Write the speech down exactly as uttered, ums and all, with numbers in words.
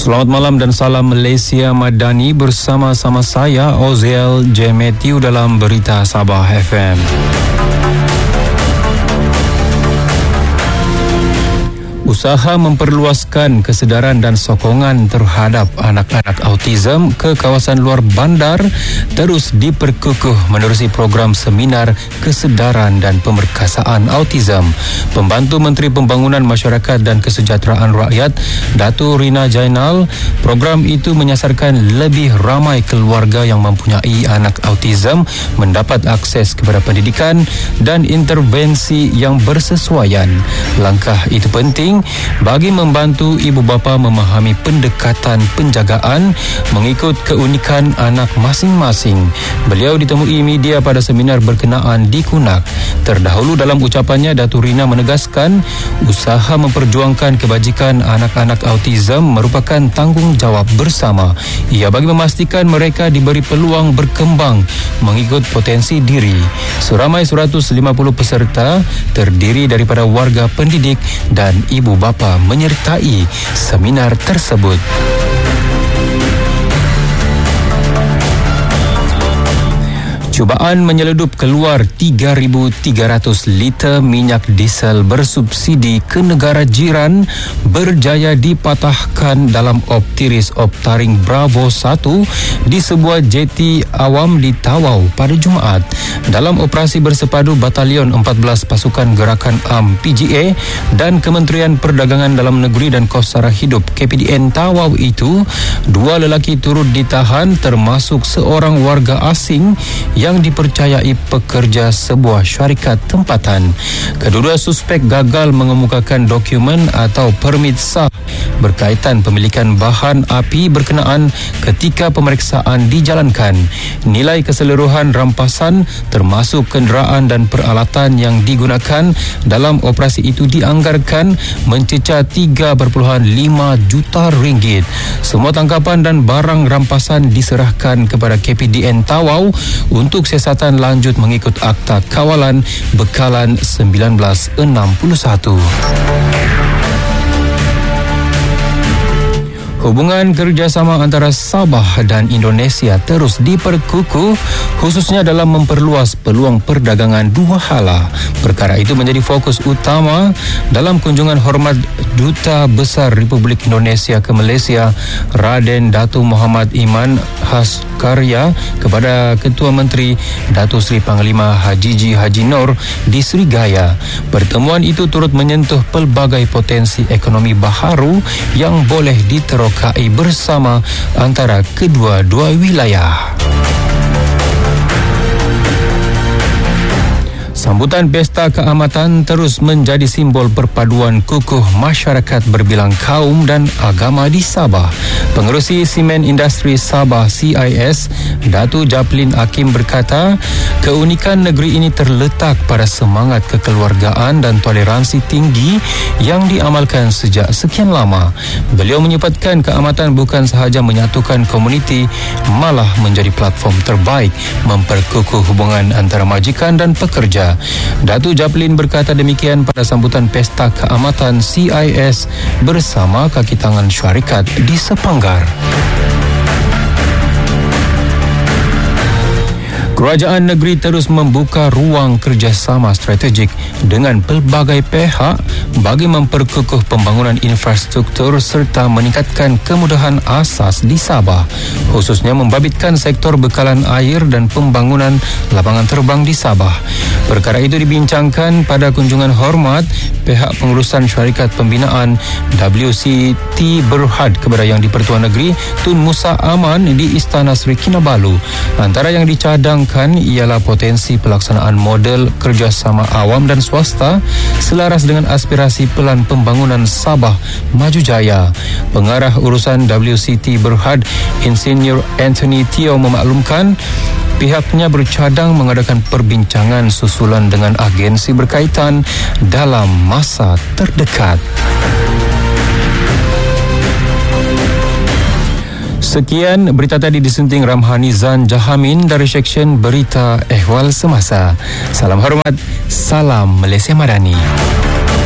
Selamat malam dan salam Malaysia Madani, bersama-sama saya Oziel J. Matthew dalam Berita Sabah F M. Usaha memperluaskan kesedaran dan sokongan terhadap anak-anak autism ke kawasan luar bandar terus diperkukuh menerusi program seminar kesedaran dan pemerkasaan autism. Pembantu Menteri Pembangunan Masyarakat dan Kesejahteraan Rakyat, Datuk Rina Jainal, program itu menyasarkan lebih ramai keluarga yang mempunyai anak autism mendapat akses kepada pendidikan dan intervensi yang bersesuaian. Langkah itu penting bagi membantu ibu bapa memahami pendekatan penjagaan mengikut keunikan anak masing-masing. Beliau ditemui media pada seminar berkenaan di Kunak. Terdahulu dalam ucapannya, Datuk Rina menegaskan usaha memperjuangkan kebajikan anak-anak autism merupakan tanggungjawab bersama. Ia bagi memastikan mereka diberi peluang berkembang mengikut potensi diri. Seramai seratus lima puluh peserta terdiri daripada warga pendidik dan ibu bapa menyertai seminar tersebut. Cubaan menyeledup keluar tiga ribu tiga ratus liter minyak diesel bersubsidi ke negara jiran berjaya dipatahkan dalam optiris Optaring Bravo satu di sebuah jeti awam di Tawau pada Jumaat. Dalam operasi bersepadu Batalion empat belas Pasukan Gerakan A M P G A dan Kementerian Perdagangan Dalam Negeri dan Kos Sara Hidup K P D N Tawau itu, dua lelaki turut ditahan termasuk seorang warga asing yang dipercayai pekerja sebuah syarikat tempatan. Kedua suspek gagal mengemukakan dokumen atau permit sah berkaitan pemilikan bahan api berkenaan ketika pemeriksaan dijalankan. Nilai keseluruhan rampasan termasuk kenderaan dan peralatan yang digunakan dalam operasi itu dianggarkan mencecah tiga perpuluhan lima juta ringgit. Semua tangkapan dan barang rampasan diserahkan kepada K P D N Tawau untuk siasatan lanjut mengikut Akta Kawalan Bekalan seribu sembilan ratus enam puluh satu. Hubungan kerjasama antara Sabah dan Indonesia terus diperkukuh, khususnya dalam memperluas peluang perdagangan dua hala. Perkara itu menjadi fokus utama dalam kunjungan hormat Duta Besar Republik Indonesia ke Malaysia, Raden Datuk Muhammad Iman Haskarya, kepada Ketua Menteri Datuk Seri Panglima Haji G. Haji Nur di Srigaya. Pertemuan itu turut menyentuh pelbagai potensi ekonomi baharu yang boleh diterokai bersama antara kedua-dua wilayah. Sambutan Pesta Keamatan terus menjadi simbol perpaduan kukuh masyarakat berbilang kaum dan agama di Sabah. Pengerusi Simen Industri Sabah C I S, Datuk Japlin Hakim berkata, keunikan negeri ini terletak pada semangat kekeluargaan dan toleransi tinggi yang diamalkan sejak sekian lama. Beliau menyebutkan keamatan bukan sahaja menyatukan komuniti, malah menjadi platform terbaik memperkukuh hubungan antara majikan dan pekerja. Datuk Japlin berkata demikian pada sambutan Pesta Keamatan C I S bersama kaki tangan syarikat di Sepanggar. Kerajaan negeri terus membuka ruang kerjasama strategik dengan pelbagai pihak bagi memperkukuh pembangunan infrastruktur serta meningkatkan kemudahan asas di Sabah, khususnya membabitkan sektor bekalan air dan pembangunan lapangan terbang di Sabah. Perkara itu dibincangkan pada kunjungan hormat pihak pengurusan syarikat pembinaan W C T Berhad kepada Yang di-Pertuan Negeri Tun Musa Aman di Istana Sri Kinabalu. Antara yang dicadangkan ialah potensi pelaksanaan model kerjasama awam dan swasta selaras dengan aspirasi Pelan Pembangunan Sabah Maju Jaya. Pengarah urusan W C T Berhad, Insinyur Anthony Teo memaklumkan pihaknya bercadang mengadakan perbincangan susulan dengan agensi berkaitan dalam masa terdekat. Sekian berita tadi disunting Ramhani Zan Jahamin dari Seksyen Berita Ehwal Semasa. Salam hormat, salam Malaysia Madani.